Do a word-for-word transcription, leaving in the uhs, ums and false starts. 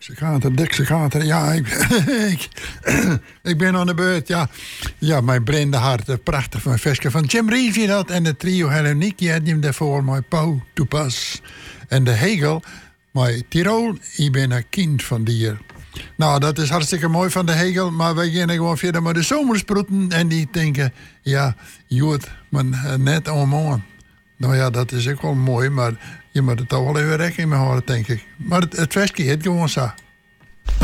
Kater, Dikse Kater, ja, ik, ik, ik ben aan de beurt, ja. Ja, mijn blinde hart, prachtig van versje van Jim Reeves dat. En de trio Heleniek, had hem daarvoor mijn Pauw toepas. En de Hegel, mijn Tirol, ik ben een kind van dier. Nou, dat is hartstikke mooi van de Hegel, maar wij gaan gewoon verder met de zomersproeten. En die denken, ja, jood, maar net om. Nou ja, dat is ook wel mooi, maar je moet het toch wel even recht in me houden, denk ik. Maar het, het versje heet gewoon zo.